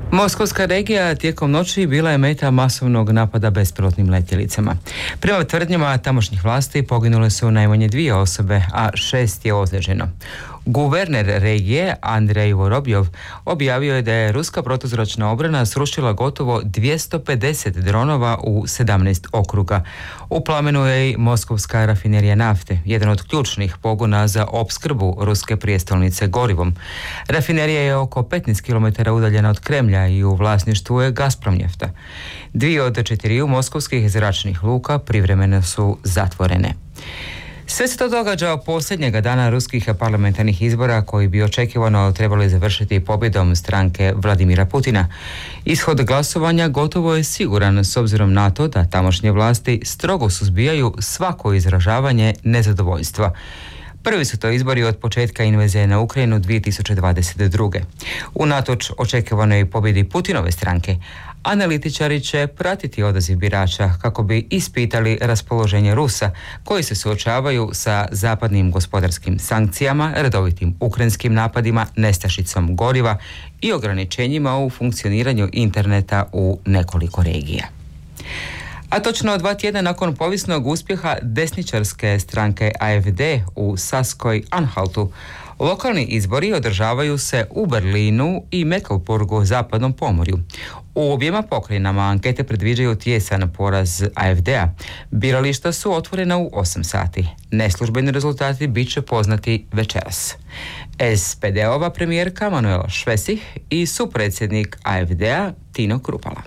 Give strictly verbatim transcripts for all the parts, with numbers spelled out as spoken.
Moskovska regija tijekom noći bila je meta masovnog napada bespilotnim letjelicama. Prema tvrdnjama tamošnjih vlasti poginule su najmanje dvije osobe, a šest je ozlijeđeno. Guverner regije Andrej Vorobjov objavio je da je ruska protuzračna obrana srušila gotovo dvjesto pedeset dronova u sedamnaest okruga. U plamenu je i moskovska rafinerija nafte, jedan od ključnih pogona za opskrbu ruske prijestolnice gorivom. Rafinerija je oko petnaest kilometara udaljena od Kremlja i u vlasništvu je Gazpromnjefta. Dvije od četiriju moskovskih zračnih luka privremeno su zatvorene. Sve se to događa posljednjega dana ruskih parlamentarnih izbora koji bi očekivano trebali završiti pobjedom stranke Vladimira Putina. Ishod glasovanja gotovo je siguran s obzirom na to da tamošnje vlasti strogo suzbijaju svako izražavanje nezadovoljstva. Prvi su to izbori od početka invazije na Ukrajinu dvije tisuće dvadeset druge. Unatoč očekivanoj pobjedi Putinove stranke, analitičari će pratiti odaziv birača kako bi ispitali raspoloženje Rusa koji se suočavaju sa zapadnim gospodarskim sankcijama, redovitim ukrajinskim napadima, nestašicom goriva i ograničenjima u funkcioniranju interneta u nekoliko regija. A točno dva tjedna nakon povijesnog uspjeha desničarske stranke A F D u Saskoj Anhaltu, lokalni izbori održavaju se u Berlinu i Mecklenburgu, zapadnom pomorju. U objema pokrajinama ankete predviđaju tijesan poraz A F D-a. Birališta su otvorena u osam sati. Neslužbeni rezultati bit će poznati večeras. S P D-ova premijerka Manuela Schwesig i supredsjednik A F D-a Tino Krupala.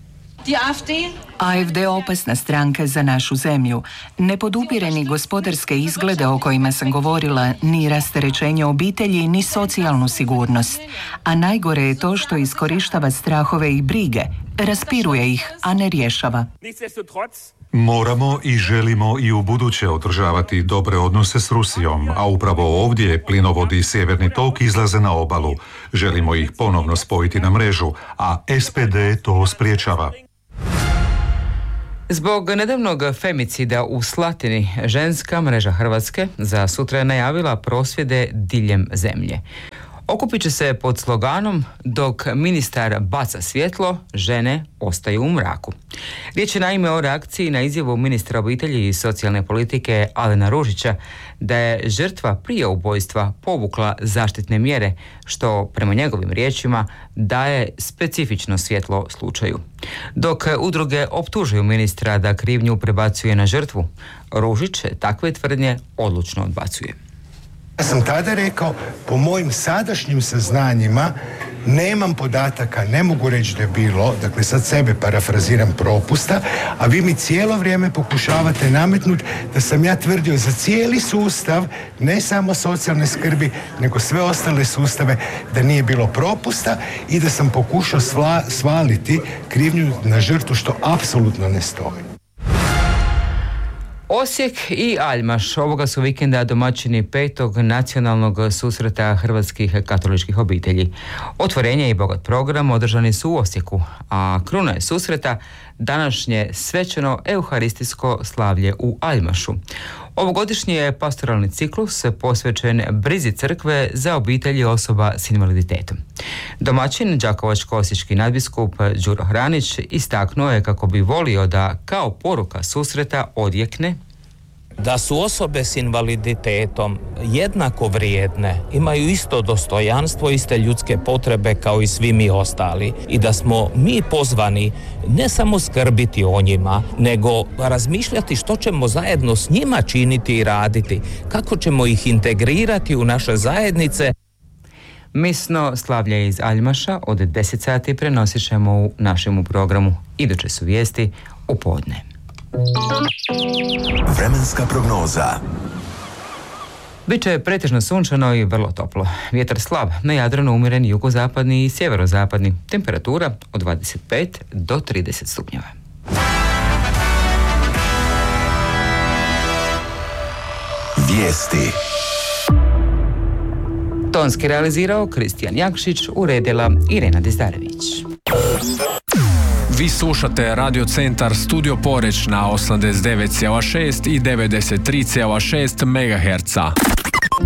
A F D opasna stranka za našu zemlju. Ne podupire ni gospodarske izglede o kojima sam govorila, ni rasterećenje obitelji, ni socijalnu sigurnost. A najgore je to što iskorištava strahove i brige, raspiruje ih, a ne rješava. Moramo i želimo i u buduće održavati dobre odnose s Rusijom, a upravo ovdje plinovodi i Sjeverni tok izlaze na obalu. Želimo ih ponovno spojiti na mrežu, a S P D to spriječava. Zbog nedavnog femicida u Slatini, ženska mreža Hrvatske za sutra je najavila prosvjede diljem zemlje. Okupit će se pod sloganom "Dok ministar baca svjetlo, žene ostaju u mraku". Riječ je naime o reakciji na izjavu ministra obitelji i socijalne politike Alena Ružića da je žrtva prije ubojstva povukla zaštitne mjere, što prema njegovim riječima daje specifično svjetlo slučaju. Dok udruge optužuju ministra da krivnju prebacuje na žrtvu, Ružić takve tvrdnje odlučno odbacuje. Ja sam tada rekao, po mojim sadašnjim saznanjima nemam podataka, ne mogu reći da je bilo, dakle sad sebe parafraziram, propusta, a vi mi cijelo vrijeme pokušavate nametnuti da sam ja tvrdio za cijeli sustav, ne samo socijalne skrbi, nego sve ostale sustave, da nije bilo propusta i da sam pokušao sva, svaliti krivnju na žrtvu, što apsolutno ne stoji. Osijek i Aljmaš ovoga su vikenda domaćini petog nacionalnog susreta hrvatskih katoličkih obitelji. Otvorenje i bogat program održani su u Osijeku, a kruna je susreta današnje svečano euharistijsko slavlje u Aljmašu. Ovogodišnji je pastoralni ciklus posvećen brizi crkve za obitelji osoba s invaliditetom. Domaćin, đakovačko-osječki nadbiskup Đuro Hranić, istaknuo je kako bi volio da kao poruka susreta odjekne da su osobe s invaliditetom jednako vrijedne, imaju isto dostojanstvo, iste ljudske potrebe kao i svi mi ostali i da smo mi pozvani ne samo skrbiti o njima, nego razmišljati što ćemo zajedno s njima činiti i raditi, kako ćemo ih integrirati u naše zajednice. Misno slavlje iz Aljmaša od deset sati prenosit ćemo u našemu programu. Iduće su vijesti u podne. Vremenska prognoza. Biće pretežno sunčano i vrlo toplo. Vjetar slab, na Jadranu umjeren jugozapadni i sjeverozapadni. Temperatura od dvadeset pet do trideset stupnjeva. Vijesti. Tonski realizirao Kristijan Jakšić, uredila Irena Dizdarević. Vi slušate Radio Centar Studio Poreć na osamdeset devet zarez šest i devedeset tri zarez šest megaherca.